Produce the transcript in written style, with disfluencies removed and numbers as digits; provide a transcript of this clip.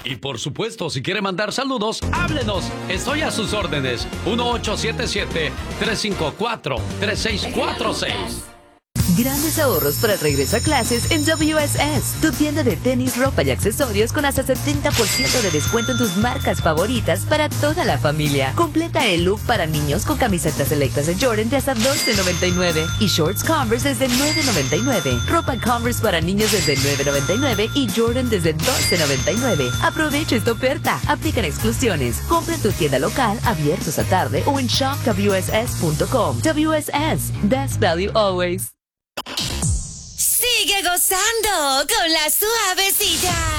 Y por supuesto, si quiere mandar saludos, háblenos. Estoy a sus órdenes. 1877-354-3646. Grandes ahorros para el regreso a clases en WSS, tu tienda de tenis, ropa y accesorios con hasta 70% de descuento en tus marcas favoritas para toda la familia. Completa el look para niños con camisetas selectas de Jordan de hasta $12.99 y shorts Converse desde $9.99. Ropa Converse para niños desde $9.99 y Jordan desde $12.99. Aprovecha esta oferta. Aplican exclusiones. Compra en tu tienda local, abiertos a tarde o en shopwss.com. WSS, best value always. Sigue gozando con la suavecita.